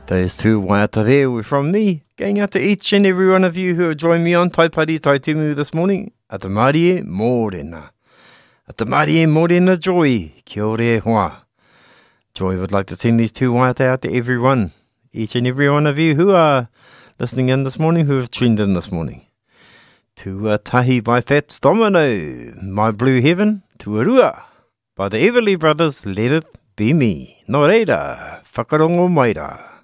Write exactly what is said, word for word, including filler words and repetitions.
Those two waiata there were from me, going out to each and every one of you who have joined me on Taipari Taitimu this morning. A te Mārie mōrena. A te Mārie mōrena Joy. Kia ore hoa. Joy would like to send these two waiata out to everyone. Each and every one of you who are listening in this morning, who have tuned in this morning. Tuatahi by Fats Domino, My Blue Heaven, Tuarua. By the Everly Brothers, Let It Be Me. Nō reira, whakarongo maira.